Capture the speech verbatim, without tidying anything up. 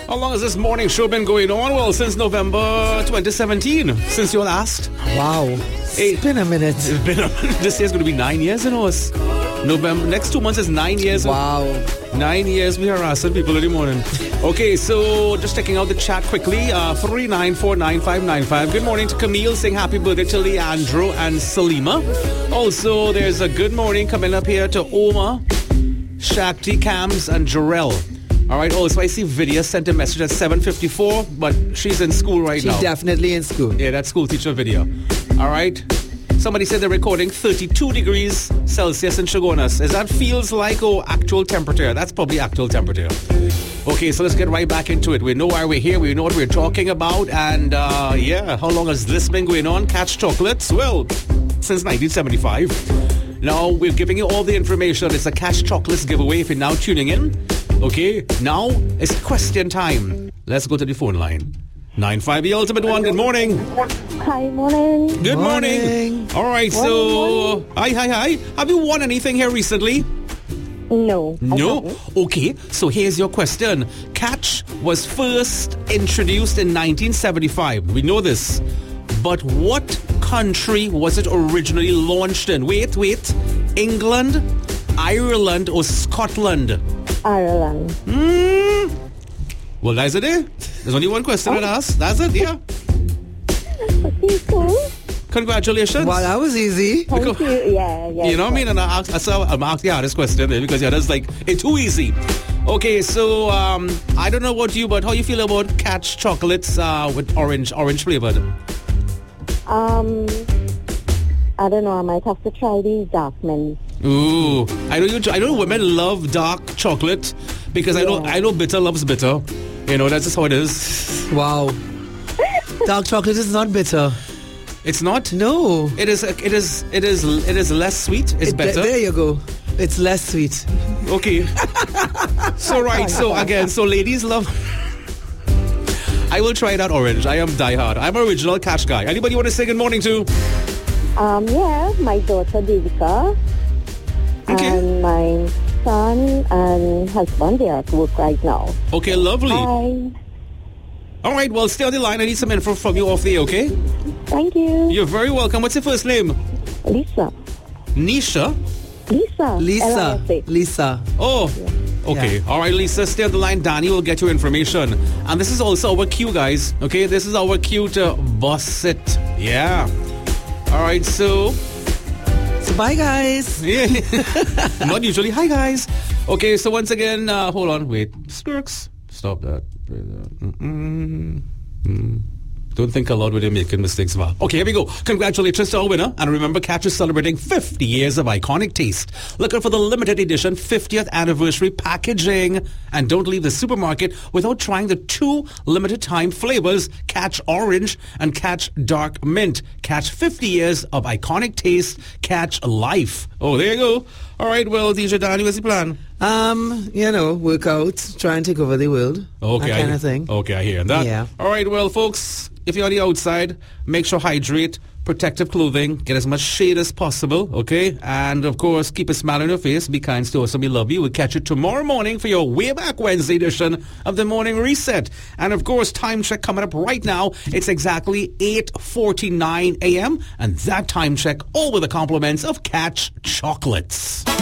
How long has this morning show been going on? Well, since November twenty seventeen, since you last. Wow. Hey, it's been a minute. It's been a, this year's going to be nine years, you know. It's November. Next two months is nine years. Wow. Nine years we harassing people in the morning. Okay, so just checking out the chat quickly. Uh, three nine four nine five nine five. Good morning to Camille saying happy birthday to Leandro and Salima. Also, there's a good morning coming up here to Oma, Shakti, Cams, and Jarrell. All right. Also, I see Vidya sent a message at seven fifty-four, but she's in school right she's now. She's definitely in school. Yeah, that's school teacher Vidya. All right. Somebody said they're recording thirty-two degrees Celsius in Chaguanas. Is that feels like or actual temperature? That's probably actual temperature. Okay, so let's get right back into it. We know why we're here. We know what we're talking about. And, uh, yeah, how long has this been going on? Catch Chocolates? Well, since nineteen seventy-five. Now, we're giving you all the information. It's a Catch Chocolates giveaway if you're now tuning in. Okay, now it's question time. Let's go to the phone line. nine five, the ultimate one. Good morning. Hi, morning. Good morning. morning. All right, morning, so... morning. Hi, hi, hi. Have you won anything here recently? No. No? Okay, so here's your question. Catch was first introduced in nineteen seventy-five. We know this. But what country was it originally launched in? Wait, wait. England, Ireland, or Scotland? Ireland. Hmm. Well, that's it. Eh? There's only one question to ask. That's it, yeah. Okay, cool. Congratulations. Wow, that was easy. Thank Because- you. Yeah, yeah. You know what I mean? And I asked, so I'm asking yeah, this question eh, because yeah, that's like, it's too easy. Okay, so um, I don't know about you, but how you feel about Catch chocolates uh, with orange, orange flavored? Um, I don't know. I might have to try the dark mint. Ooh, I know you. I know women love dark chocolate because I know Yeah. I know bitter loves bitter. You know that's just how it is. Wow. Dark chocolate is not bitter. It's not. No. It is. It is. It is. It is less sweet. It's It- better. There you go. It's less sweet. Okay. So right. So again. So ladies love. I will try that orange. I am diehard. I'm original Catch guy. Anybody want to say good morning to? Um, yeah, my daughter Devika Okay. and my son and husband, they are at work right now. Okay. Lovely. Hi. All right. Well, stay on the line. I need some info from you off the air. Okay. Thank you. You're very welcome. What's your first name? Lisa. Nisha. Lisa. Lisa. L I S A. Lisa. Oh, okay. Yeah. All right, Lisa, stay on the line. Danny will get your information. And this is also our cue, guys. Okay, this is our cue to boss it. Yeah. All right, so... So bye, guys. Yeah. Not usually. Hi, guys. Okay, so once again, uh, hold on. Wait. Skirks. Stop that. Mm-mm. Mm. Don't think aloud when you're making mistakes, Val. Okay, here we go. Congratulations to our winner. And remember, Catch is celebrating fifty years of iconic taste. Look out for the limited edition fiftieth anniversary packaging. And don't leave the supermarket without trying the two limited time flavors, Catch Orange and Catch Dark Mint. Catch fifty years of iconic taste. Catch life. Oh, there you go. All right, well, D J Danny, what's the plan? Um, you know, work out, try and take over the world. Okay, That I- kind of thing. Okay, I hear that. Yeah. All right, well, folks, if you're on the outside, make sure hydrate, protective clothing, get as much shade as possible, okay? And, of course, keep a smile on your face. Be kind to us and we love you. We'll catch you tomorrow morning for your Way Back Wednesday edition of the Morning Reset. And, of course, time check coming up right now. It's exactly eight forty-nine a.m. And that time check, all with the compliments of Catch Chocolates.